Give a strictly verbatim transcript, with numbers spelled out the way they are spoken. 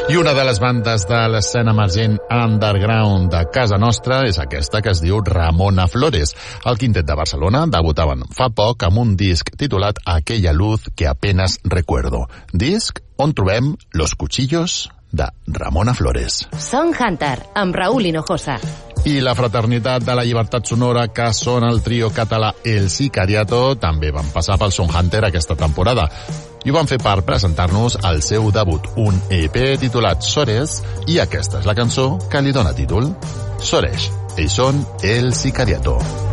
I una de les bandes de l'escena emergent underground de casa nostra és aquesta que es diu Ramona Flores. El quintet de Barcelona debutaven fa poc amb un disc titulat Aquella luz que apenas recuerdo. Disc on trobem Los cuchillos de Ramona Flores. Song Hunter, amb Raúl Hinojosa. I la fraternitat de la llibertat sonora, que són el trio català El Sicariato, també van passar pel Song Hunter aquesta temporada. I ho van fer per presentar-nos el seu debut, un E P titulat Sores, i aquesta és la cançó que li dona títol, Sores. Ells són El Sicariato.